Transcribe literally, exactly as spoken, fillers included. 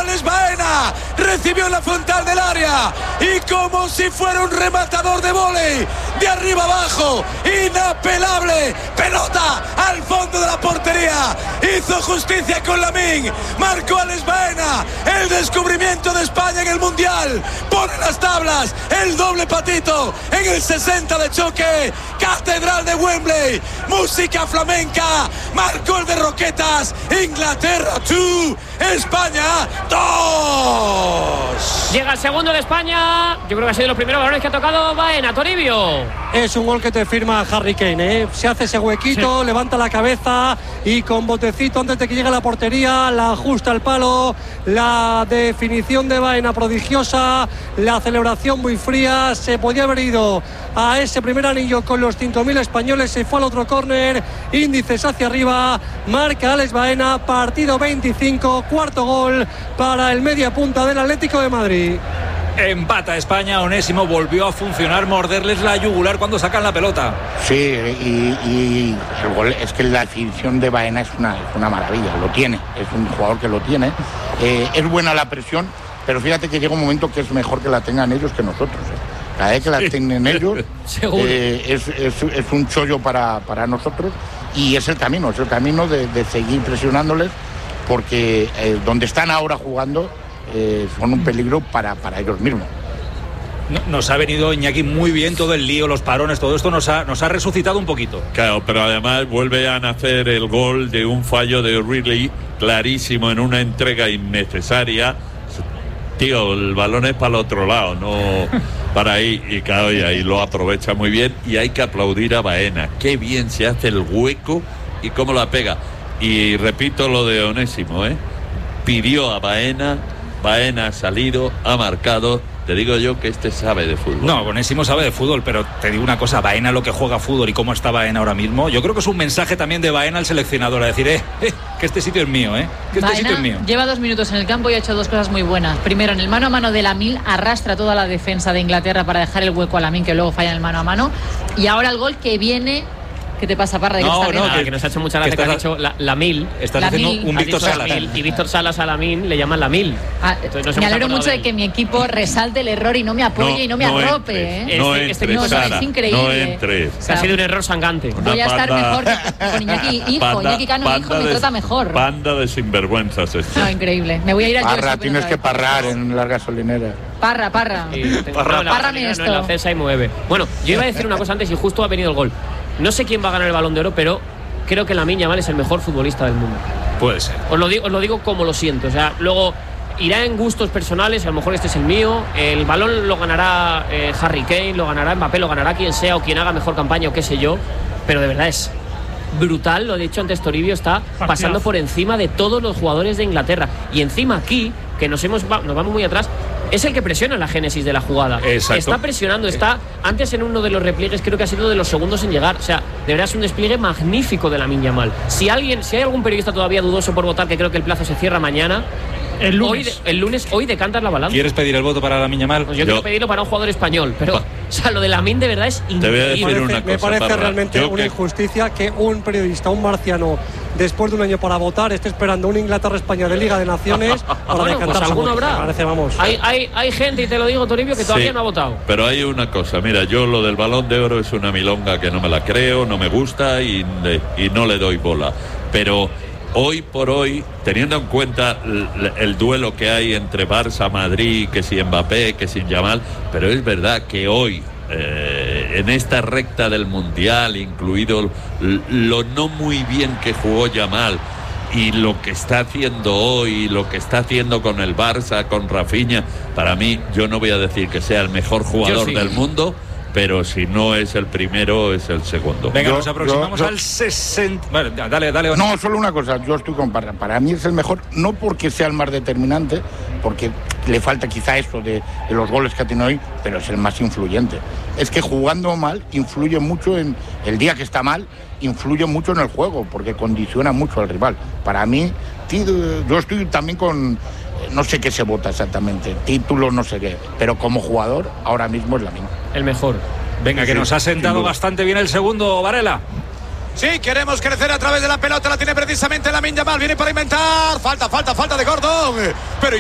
Alex Baena recibió en la frontal del área y como si fuera un rematador de vóley, de arriba abajo, inapelable, pelota al fondo de la portería, hizo justicia con Lamine, marcó Alex Baena, el descubrimiento de España en el Mundial, pone las tablas, el doble patito en el sesenta de choque, Catedral de Wembley, música flamenca, marcó el de Roquetas, Inglaterra dos, España dos. Llega el segundo de España, yo creo que ha sido los primeros balones que ha tocado Baena. Toribio. Es un gol que te firma Harry Kane, ¿eh? Se hace ese huequito, sí. Levanta la cabeza y con botecito antes de que llegue a la portería, la ajusta al palo, la definición de Baena prodigiosa, la celebración muy fría, se podía haber ido a ese primer anillo con los cinco mil españoles, se fue al otro córner, índices hacia arriba, marca Alex Baena, partido veinticinco, cuarto gol para el media punta del Atlético de Madrid. Empata España, Onésimo volvió a funcionar, morderles la yugular cuando sacan la pelota. Sí, y, y el gol, es que la definición de Baena es una, es una maravilla, lo tiene, es un jugador que lo tiene, eh, es buena la presión, pero fíjate que llega un momento que es mejor que la tengan ellos que nosotros, eh. Cada vez que la tienen ellos eh, es, es, es un chollo para, para nosotros y es el camino, es el camino de, de seguir presionándoles porque eh, donde están ahora jugando Eh, son un peligro para, para ellos mismos. Nos ha venido Iñaki muy bien todo el lío, los parones, todo esto nos ha, nos ha resucitado un poquito. Claro, pero además vuelve a nacer el gol de un fallo de Ridley clarísimo en una entrega innecesaria. Tío, el balón es para el otro lado, no para ahí, y claro, y ahí lo aprovecha muy bien y hay que aplaudir a Baena. Qué bien se hace el hueco y cómo la pega. Y repito lo de Onésimo, ¿eh? Pidió a Baena, Baena ha salido, ha marcado. Te digo yo que este sabe de fútbol. No, Onésimo sabe de fútbol, pero te digo una cosa, Baena lo que juega fútbol y cómo está Baena ahora mismo, yo creo que es un mensaje también de Baena al seleccionador, a decir, eh, eh que este sitio es mío, eh, que este Baena sitio es mío. Lleva dos minutos en el campo y ha hecho dos cosas muy buenas. Primero, en el mano a mano de Lamine, arrastra toda la defensa de Inglaterra para dejar el hueco a Lamine, que luego falla en el mano a mano. Y ahora el gol que viene... ¿Qué te pasa, Parra? No, que, no, ah, que, que nos ha hecho mucha gracia que, que has dicho la, la mil. Estás la haciendo mil, un Víctor Salas. Mil, y Víctor Salas a la mil le llaman la mil. Ah, me alegro mucho de, de que mi equipo resalte el error y no me apoye no, y no me no arrope. Entres, ¿eh? No este, entres, este, Sara, no, es increíble. No entres. O sea, ha sido un error sangrante. Voy a estar mejor que, con Iñaki hijo. Panda, Iñaki Cano hijo me de, trata mejor. Banda de sinvergüenzas. Esto. No, increíble. Me voy a ir a Parra, tienes que parrar en las gasolineras. Parra, parra. Sí, parra, no, Párrame esto. No, en la cesa y mueve. Bueno, yo iba a decir una cosa antes y justo ha venido el gol. No sé quién va a ganar el Balón de Oro, pero creo que Lamine Yamal es el mejor futbolista del mundo. Puede ser. Os lo digo, os lo digo como lo siento. O sea, luego irá en gustos personales. A lo mejor este es el mío. El balón lo ganará eh, Harry Kane, lo ganará Mbappé, lo ganará quien sea o quien haga mejor campaña o qué sé yo. Pero de verdad es brutal. Lo he dicho antes, Toribio está pasando por encima de todos los jugadores de Inglaterra. Y encima aquí, que nos hemos nos vamos muy atrás, es el que presiona la génesis de la jugada. Exacto. Está presionando, está antes en uno de los repliegues, creo que ha sido de los segundos en llegar. O sea, de verdad es un despliegue magnífico de Lamine Yamal. Si alguien, si hay algún periodista todavía dudoso por votar, que creo que el plazo se cierra mañana, el lunes, hoy, el lunes, hoy decantas la balanza. ¿Quieres pedir el voto para Lamine Yamal? Pues yo, yo quiero pedirlo para un jugador español, pero o sea, lo de Lamine de verdad es increíble. Me parece, una cosa, me parece Parra, realmente una que... injusticia que un periodista, un marciano, después de un año para votar, esté esperando una Inglaterra-España de Liga de Naciones para bueno, decantar pues su alguno voto. habrá. Me parece, vamos. Hay, hay, hay gente, y te lo digo, Toribio, que todavía sí, no ha votado. Pero hay una cosa, mira, yo lo del Balón de Oro es una milonga que no me la creo, no me gusta y, y no le doy bola. Pero hoy por hoy, teniendo en cuenta el, el duelo que hay entre Barça, Madrid, que si Mbappé, que si Yamal, pero es verdad que hoy, eh, en esta recta del Mundial, incluido lo no muy bien que jugó Yamal y lo que está haciendo hoy, lo que está haciendo con el Barça, con Rafinha, para mí, yo no voy a decir que sea el mejor jugador sí. del mundo, pero si no es el primero, es el segundo. Venga, yo, nos aproximamos yo, yo, al sesenta. Vale, dale, dale. No, solo una cosa, yo estoy con Parra. Para mí es el mejor, no porque sea el más determinante, porque le falta quizá eso de, de los goles que ha tenido hoy, pero es el más influyente. Es que jugando mal influye mucho en el día que está mal, influye mucho en el juego, porque condiciona mucho al rival. Para mí, yo estoy también con, no sé qué se vota exactamente, título, no sé qué, pero como jugador ahora mismo es la misma. El mejor. Venga, que sí, nos ha sentado bastante bien el segundo, Varela. Sí, queremos crecer a través de la pelota, la tiene precisamente Lamine Yamal, viene para inventar, falta, falta, falta de Gordon, pero